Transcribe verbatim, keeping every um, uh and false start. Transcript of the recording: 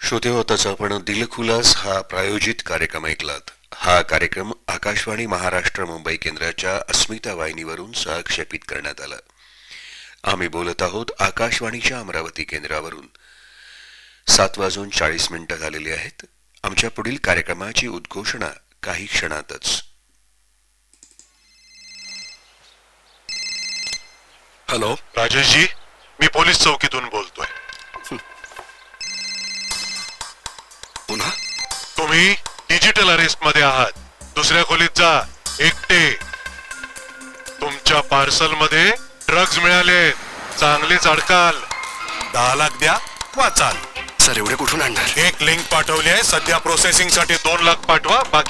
श्रोते हो, आताच आपण दिलखुलास हा प्रायोजित कार्यक्रम ऐकलात. हा कार्यक्रम आकाशवाणी महाराष्ट्र मुंबई केंद्राच्या अस्मिता वाहिनीवरून सहक्षेपित करण्यात आला. आम्ही बोलत आहोत आकाशवाणीच्या अमरावती केंद्रावरून. सात वाजून चाळीस मिनिटं झालेली आहेत. आमच्या पुढील कार्यक्रमाची उद्घोषणा काही क्षणातच. हॅलो राजेशजी, मी पोलीस चौकीतून बोलतोय. पुन्हा तुम्ही डिजिटल अरेस्ट मध्ये आहात. दुसऱ्या खोलीत जा, एकटे. तुमच्या पार्सल मध्ये ड्रग्ज मिळाले. चांगलेच अडकाल. दहा लाख द्या, वाचाल. सर एवढे कुठून आणणार? एक लिंक पाठवली आहे. सध्या प्रोसेसिंग साठी दोन लाख पाठवा, बाकी